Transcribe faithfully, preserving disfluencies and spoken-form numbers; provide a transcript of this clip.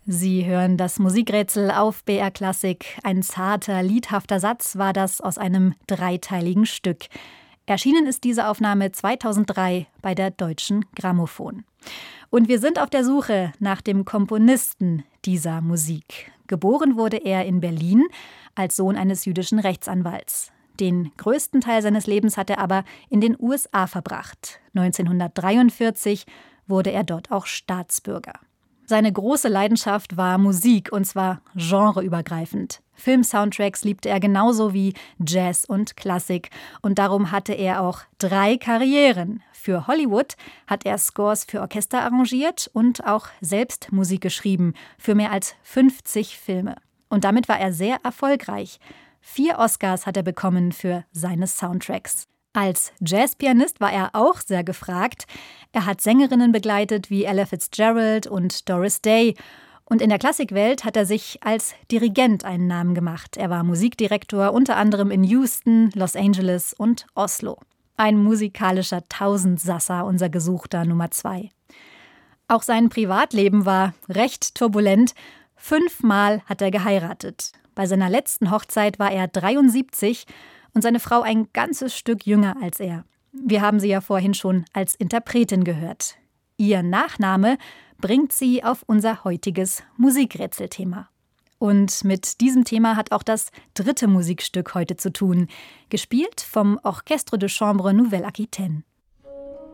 Sie hören das Musikrätsel auf B R Klassik. Ein zarter, liedhafter Satz war das aus einem dreiteiligen Stück. Erschienen ist diese Aufnahme zweitausenddrei bei der Deutschen Grammophon. Und wir sind auf der Suche nach dem Komponisten dieser Musik. Geboren wurde er in Berlin als Sohn eines jüdischen Rechtsanwalts. Den größten Teil seines Lebens hat er aber in den U S A verbracht. neunzehnhundertdreiundvierzig wurde er dort auch Staatsbürger. Seine große Leidenschaft war Musik, und zwar genreübergreifend. Film-Soundtracks liebte er genauso wie Jazz und Klassik. Und darum hatte er auch drei Karrieren. Für Hollywood hat er Scores für Orchester arrangiert und auch selbst Musik geschrieben für mehr als fünfzig Filme. Und damit war er sehr erfolgreich. Vier Oscars hat er bekommen für seine Soundtracks. Als Jazzpianist war er auch sehr gefragt. Er hat Sängerinnen begleitet wie Ella Fitzgerald und Doris Day. Und in der Klassikwelt hat er sich als Dirigent einen Namen gemacht. Er war Musikdirektor unter anderem in Houston, Los Angeles und Oslo. Ein musikalischer Tausendsasser, unser gesuchter Nummer zwei. Auch sein Privatleben war recht turbulent. Fünfmal hat er geheiratet. Bei seiner letzten Hochzeit war er dreiundsiebzig und seine Frau ein ganzes Stück jünger als er. Wir haben sie ja vorhin schon als Interpretin gehört. Ihr Nachname bringt sie auf unser heutiges Musikrätselthema. Und mit diesem Thema hat auch das dritte Musikstück heute zu tun, gespielt vom Orchestre de Chambre Nouvelle Aquitaine.